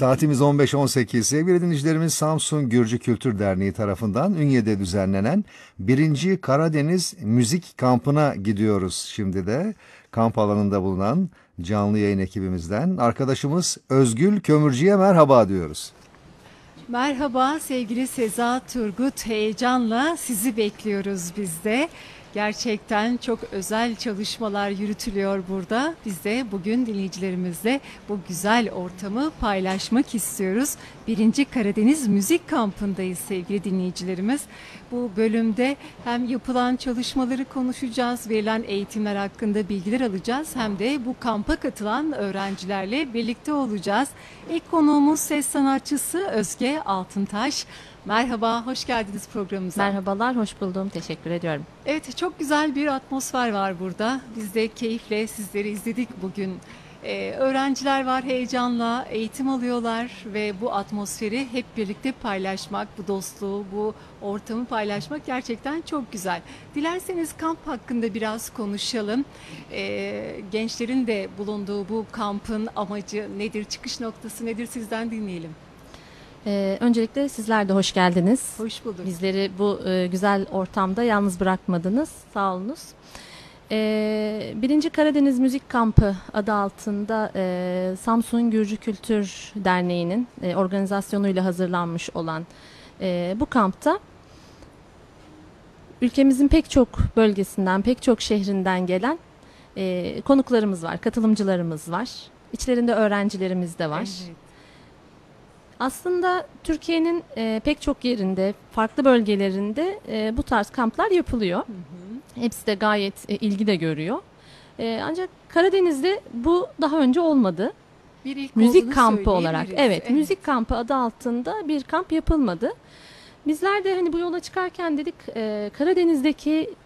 Saatimiz 15.18. Sevgili dinleyicilerimiz, Samsun Gürcü Kültür Derneği tarafından Ünye'de düzenlenen 1. Karadeniz Müzik Kampı'na gidiyoruz. Şimdi de kamp alanında bulunan canlı yayın ekibimizden arkadaşımız Özgül Kömürcü'ye merhaba diyoruz. Merhaba sevgili Seza Turgut, heyecanla sizi bekliyoruz biz de. Gerçekten çok özel çalışmalar yürütülüyor burada. Biz de bugün dinleyicilerimizle bu güzel ortamı paylaşmak istiyoruz. 1. Karadeniz Müzik Kampı'ndayız sevgili dinleyicilerimiz. Bu bölümde hem yapılan çalışmaları konuşacağız, verilen eğitimler hakkında bilgiler alacağız, hem de bu kampa katılan öğrencilerle birlikte olacağız. İlk konuğumuz ses sanatçısı Özge Altıntaş. Merhaba, hoş geldiniz programımıza. Merhabalar, hoş buldum. Teşekkür ediyorum. Evet, çok güzel bir atmosfer var burada. Biz de keyifle sizleri izledik bugün. Öğrenciler var, heyecanla eğitim alıyorlar ve bu atmosferi hep birlikte paylaşmak, bu dostluğu, bu ortamı paylaşmak gerçekten çok güzel. Dilerseniz kamp hakkında biraz konuşalım. Gençlerin de bulunduğu bu kampın amacı nedir, çıkış noktası nedir, sizden dinleyelim. Öncelikle sizler de hoş geldiniz. Hoş bulduk. Bizleri bu güzel ortamda yalnız bırakmadınız. Sağ olunuz. 1. Karadeniz Müzik Kampı adı altında Samsun Gürcü Kültür Derneği'nin organizasyonuyla hazırlanmış olan bu kampta ülkemizin pek çok bölgesinden, pek çok şehrinden gelen konuklarımız var, katılımcılarımız var. İçlerinde öğrencilerimiz de var. Evet. Aslında Türkiye'nin pek çok yerinde, farklı bölgelerinde bu tarz kamplar yapılıyor. Hı hı. Hepsi de gayet ilgi de görüyor. Ancak Karadeniz'de bu daha önce olmadı. Bir ilk Müzik olduğunu kampı olarak. söyleyebiliriz. Evet, müzik kampı adı altında bir kamp yapılmadı. Bizler de hani bu yola çıkarken dedik Karadeniz'deki